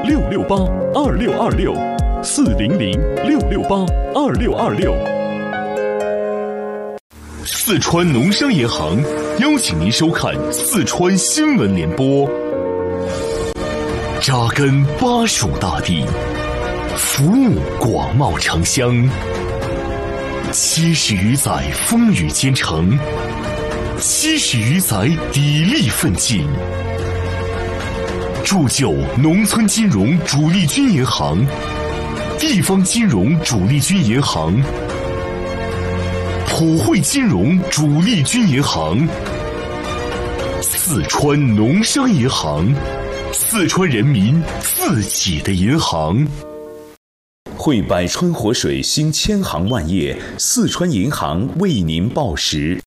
6682626，400-6682626。四川农商银行邀请您收看四川新闻联播。扎根巴蜀大地，服务广袤城乡，70余载风雨兼程，70余载砥砺奋进，铸就农村金融主力军银行、地方金融主力军银行、普惠金融主力军银行、四川农商银行，四川人民自己的银行。 汇百川活水兴千行万业，四川银行为您报时。